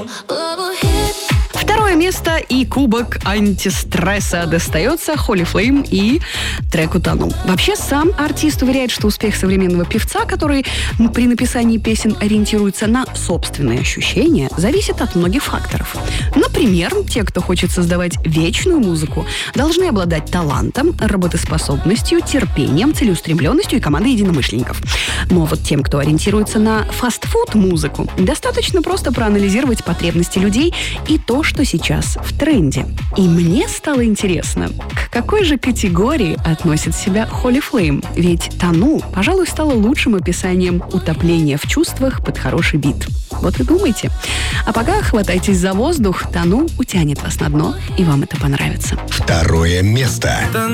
Второе место и кубок антистресса достается Holy Flame и треку «Тону». Вообще, сам артист уверяет, что успех современного певца, который при написании песен ориентируется на собственные ощущения, зависит от многих факторов. Например, те, кто хочет создавать вечную музыку, должны обладать талантом, работоспособностью, терпением, целеустремленностью и командой единомышленников. Но вот тем, кто ориентируется на фастфуд-музыку, достаточно просто проанализировать потребности людей и то, что сейчас в тренде. И мне стало интересно, к какой же категории относит себя Holy Flame? Ведь «Тону», пожалуй, стало лучшим описанием утопления в чувствах под хороший бит. Вот и думайте. А пока хватайтесь за воздух, «Тону» утянет вас на дно, и вам это понравится. Второе место.